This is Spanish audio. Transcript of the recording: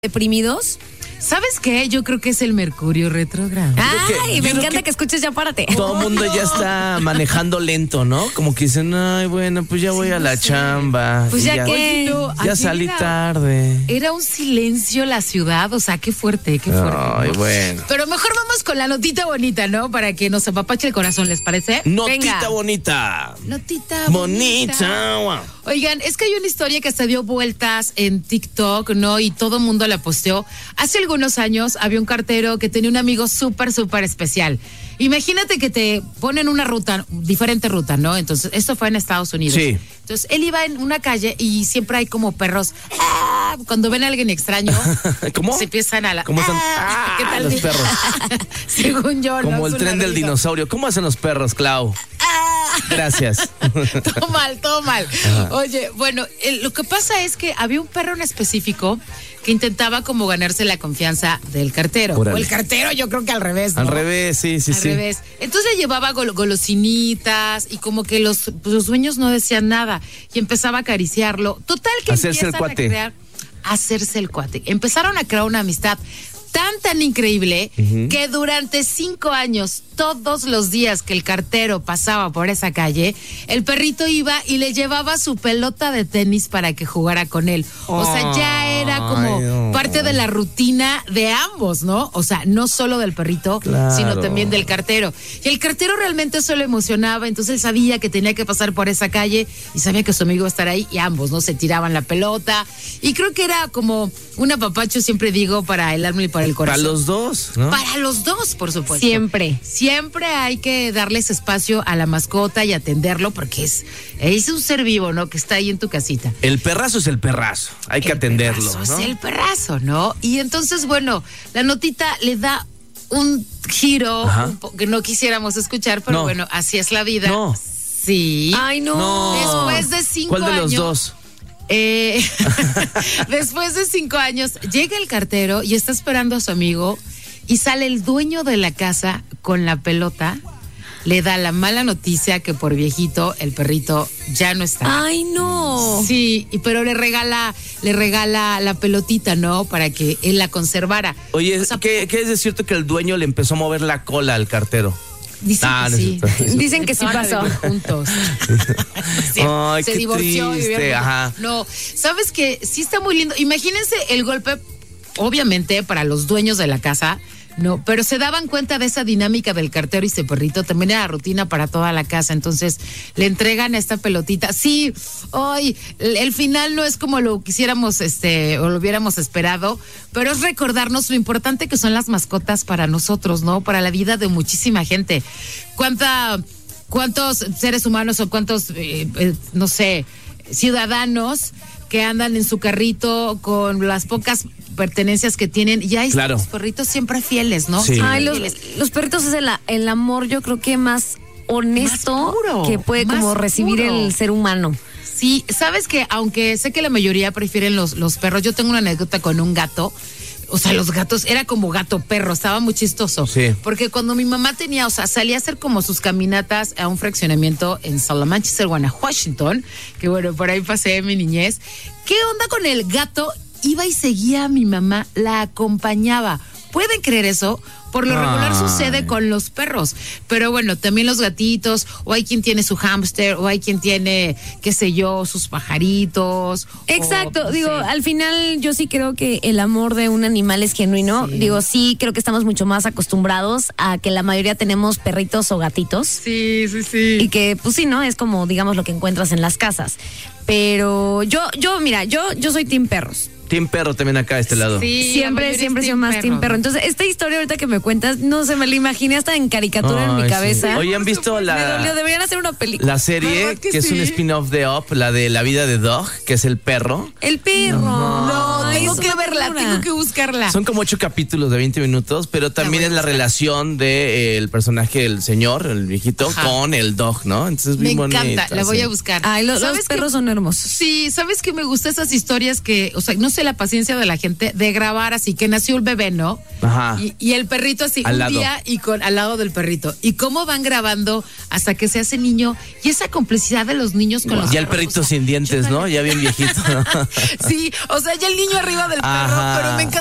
deprimidos? ¿Sabes qué? Yo creo que es el Mercurio retrógrado. Ay, me encanta que escuches Ya Párate. Todo el mundo ya está manejando lento, ¿no? Como que dicen, ay, bueno, pues ya voy a la chamba. Pues ya que... Ya salí tarde. Era un silencio la ciudad, o sea, qué fuerte, qué fuerte. Ay, ¿no? bueno. Pero mejor vamos con la notita bonita, ¿no? Para que nos apapache el corazón, ¿les parece? Notita Venga. bonita. Notita Bonita. Wow. Oigan, es que hay una historia que se dio vueltas en TikTok, ¿no? Y todo el mundo la posteó. Hace algunos años había un cartero que tenía un amigo súper especial. Imagínate que te ponen una ruta, diferente ruta, ¿no? Entonces, esto fue en Estados Unidos. Sí. Entonces, él iba en una calle y siempre hay como perros. Cuando ven a alguien extraño, ¿Cómo? se empiezan a la... ¿Cómo están? ¿Qué tal? Los perros. Según yo, Como ¿no? el Es tren una del risa. dinosaurio. ¿Cómo hacen los perros, Clau? Gracias. Todo mal, todo mal. Oye, bueno, lo que pasa es que había un perro en específico que intentaba como ganarse la confianza del cartero. Órale. O el cartero, yo creo que al revés, ¿no? Al revés, sí. Al revés. Entonces le llevaba golosinitas y como que los dueños no decían nada y empezaba a acariciarlo. Total que Hacerse el empiezan cuate. a crear, hacerse el cuate. Empezaron a crear una amistad tan increíble que durante 5 años, todos los días que el cartero pasaba por esa calle, el perrito iba y le llevaba su pelota de tenis para que jugara con él. O sea, ya era como Ay, no. parte de la rutina de ambos, ¿no? O sea, no solo del perrito, Claro. sino también del cartero. Y el cartero realmente eso lo emocionaba, entonces él sabía que tenía que pasar por esa calle y sabía que su amigo iba a estar ahí y ambos, ¿no? Se tiraban la pelota. Y creo que era como un apapacho, siempre digo, para el alma y para el corazón. Para los dos, ¿no? Para los dos, por supuesto. Siempre. Siempre hay que darles espacio a la mascota y atenderlo porque es un ser vivo, ¿no? Que está ahí en tu casita. El perrazo es el perrazo. Hay que atenderlo, Perrazo ¿no? Es el perrazo, ¿no? Y entonces, bueno, la notita le da un giro que no quisiéramos escuchar, pero No. bueno, así es la vida. No. Sí. Ay, no. No. Después de 5 ¿Cuál de años. los dos? Después de 5 años, llega el cartero y está esperando a su amigo y sale el dueño de la casa con la pelota. Le da la mala noticia que por viejito el perrito ya no está. Ay, no. Sí, pero le regala la pelotita, ¿no? Para que él la conservara. Oye, O sea, ¿qué es de cierto que el dueño le empezó a mover la cola al cartero? Dicen Ah, que no sí. es cierto. Dicen que sí Van a pasó. vivir juntos. Sí, Ay, se qué divorció y triste, vivieron juntos. ajá. No, sabes que sí está muy lindo. Imagínense el golpe, obviamente, para los dueños de la casa. No, pero se daban cuenta de esa dinámica del cartero y ese perrito, también era rutina para toda la casa, entonces le entregan esta pelotita. Sí, hoy el final no es como lo quisiéramos, o lo hubiéramos esperado, pero es recordarnos lo importante que son las mascotas para nosotros, ¿no? Para la vida de muchísima gente. ¿Cuántos seres humanos o cuántos, no sé, ciudadanos que andan en su carrito con las pocas pertenencias que tienen, y hay Claro. los perritos siempre fieles, ¿no? Sí. Ay, Fieles. los perritos es el amor, yo creo que más honesto Más puro, que puede más como recibir puro. el ser humano. Sí, sabes que aunque sé que la mayoría prefieren los perros, yo tengo una anécdota con un gato. O sea, los gatos, era como gato perro, estaba muy chistoso. Sí. Porque cuando mi mamá tenía, o sea, salía a hacer como sus caminatas a un fraccionamiento en Salamanca, Washington, que bueno, por ahí pasé mi niñez. ¿Qué onda con el gato? Iba y seguía a mi mamá, la acompañaba. ¿Pueden creer eso? Por lo regular Ay. sucede con los perros, pero bueno, también los gatitos, o hay quien tiene su hámster, o hay quien tiene, qué sé yo, sus pajaritos. Exacto, o, no digo, sé. al final yo sí creo que el amor de un animal es genuino. Sí. Digo, sí creo que estamos mucho más acostumbrados a que la mayoría tenemos perritos o gatitos. Sí, sí, sí. Y que, pues sí, ¿no? Es como, digamos, lo que encuentras en las casas. Pero mira, yo soy team perros. Team perro también acá de este lado. Sí, la Siempre mayoría he es sido más team perro. ¿no? Entonces, esta historia ahorita que me cuentas, no sé, me la imaginé hasta en caricatura en mi Ay, cabeza. sí. Oye, ¿han visto Me dolió, la deberían hacer una película. serie ¿Verdad que que es sí? un spin-off de Up, la de la vida de Dog, que es el perro? El perro. No, Ay, tengo es que una verla, locura. tengo que buscarla. Son como 8 capítulos de 20 minutos, pero también voy a es la buscar. relación de el personaje, el señor, el viejito, Ajá. con el dog, ¿no? Entonces es Me bien encanta, bonita, la voy sí. a buscar. Ay, los ¿Sabes qué? perros son hermosos. Sí, ¿sabes qué me gusta esas historias que, o sea, no sé la paciencia de la gente de grabar así, que nació el bebé, ¿no? Ajá. Y el perrito así, Al un lado. día y al lado del perrito. Y cómo van grabando hasta que se hace niño y esa complicidad de los niños con los Ya el perros, perrito o sea, sin dientes, yo ¿no? Ya bien viejito. ¿no? Sí, o sea, ya el niño arriba del perro, Ajá. pero me encanta